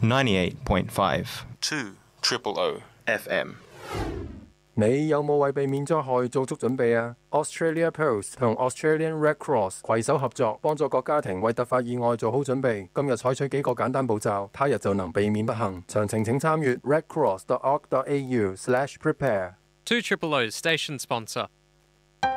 98.5 2 FM。 你有冇為避免災害做足準備啊？ Australia Post 同 Australian Red Cross 攜手合作，幫助各家庭為突發意外做好準備。今日採取幾個簡單步驟，他日就能避免不幸。詳情請參閱 redcross.org.au/prepare。 2 Triple O's station sponsor.